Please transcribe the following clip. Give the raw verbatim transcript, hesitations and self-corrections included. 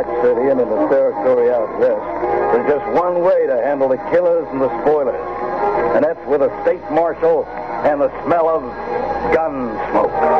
York City and in the territory out west, there's just one way to handle the killers and the spoilers. And that's with a state marshal and the smell of gun smoke.